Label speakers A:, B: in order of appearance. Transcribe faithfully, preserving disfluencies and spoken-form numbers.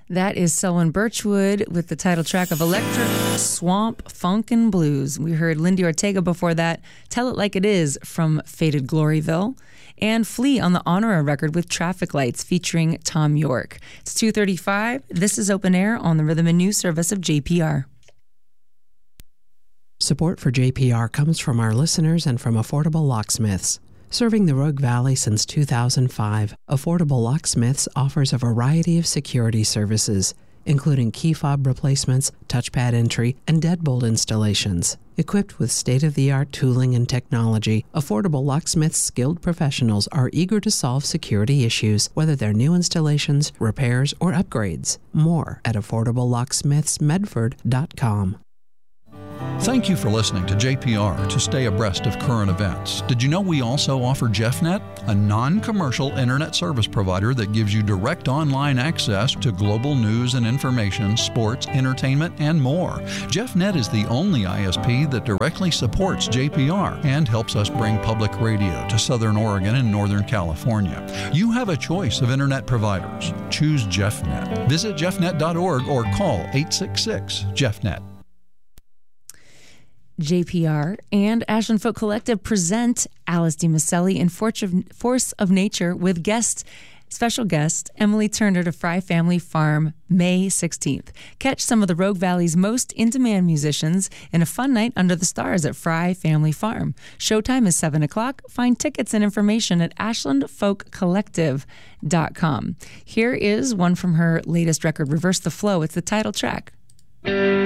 A: That is Selwyn Birchwood with the title track of Electric Swamp Funkin' Blues. We heard Lindy Ortega before that, Tell It Like It Is from Faded Gloryville, and Flea on the Honora record with Traffic Lights featuring Tom York. It's two thirty-five. This is Open Air on the Rhythm and News Service of J P R.
B: Support for J P R comes from our listeners and from Affordable Locksmiths. Serving the Rogue Valley since two thousand five, Affordable Locksmiths offers a variety of security services, including key fob replacements, touchpad entry, and deadbolt installations. Equipped with state-of-the-art tooling and technology, Affordable Locksmiths skilled professionals are eager to solve security issues, whether they're new installations, repairs, or upgrades. More at affordable locksmiths medford dot com.
C: Thank you for listening to J P R to stay abreast of current events. Did you know we also offer JeffNet, a non-commercial internet service provider that gives you direct online access to global news and information, sports, entertainment, and more. JeffNet is the only I S P that directly supports J P R and helps us bring public radio to Southern Oregon and Northern California. You have a choice of internet providers. Choose JeffNet. Visit jeff net dot org or call eight six six, jeff net.
A: J P R and Ashland Folk Collective present Alice DiMaselli in Force of Nature with guest, special guest Emily Turner to Fry Family Farm, May sixteenth. Catch some of the Rogue Valley's most in-demand musicians in a fun night under the stars at Fry Family Farm. Showtime is seven o'clock. Find tickets and information at ashland folk collective dot com. Here is one from her latest record, Reverse the Flow. It's the title track.